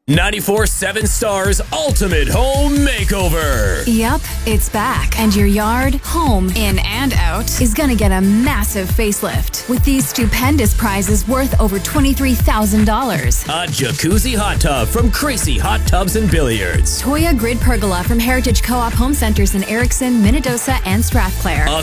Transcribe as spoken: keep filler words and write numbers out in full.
ninety-four seven Stars Ultimate Home Makeover. Yep, it's back. And your yard, home, in and out is going to get a massive facelift with these stupendous prizes worth over twenty-three thousand dollars. A jacuzzi hot tub from Crazy Hot Tubs and Billiards. Toya Grid Pergola from Heritage Co-op Home Centers in Erickson, Minnedosa, and Strathclair. A